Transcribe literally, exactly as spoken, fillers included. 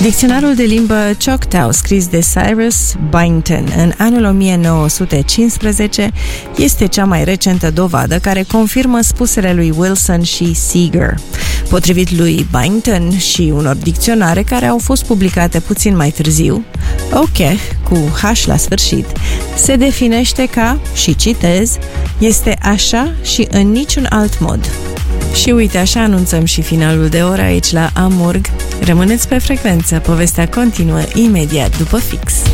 Dicționarul de limbă Choctaw, scris de Cyrus Byington în anul o mie nouă sute cincisprezece, este cea mai recentă dovadă care confirmă spusele lui Wilson și Seeger. Potrivit lui Byington și unor dicționare care au fost publicate puțin mai târziu, Okeh, cu H la sfârșit, se definește ca, și citez, este așa și în niciun alt mod. Și uite, așa anunțăm și finalul de oră aici la Amurg. Rămâneți pe frecvență, povestea continuă imediat după fix.